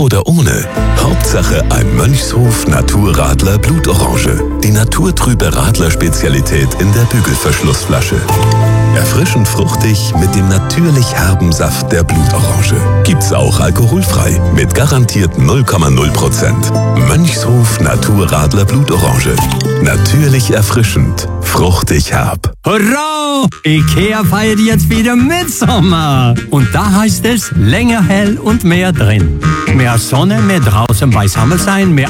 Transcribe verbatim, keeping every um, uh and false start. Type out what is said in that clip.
oder ohne. Hauptsache ein Mönchshof Naturradler Blutorange. Die naturtrübe Radler-Spezialität in der Bügelverschlussflasche. Erfrischend fruchtig mit dem natürlich herben Saft der Blutorange. Gibt's auch alkoholfrei mit garantiert null Komma null Prozent. Mönchshof Naturradler Blutorange. Natürlich erfrischend, fruchtig herb. Hurra! IKEA feiert jetzt wieder Mitsommer. Und da heißt es länger hell und mehr drin. Mehr Sonne, mehr draußen beisammen sein, mehr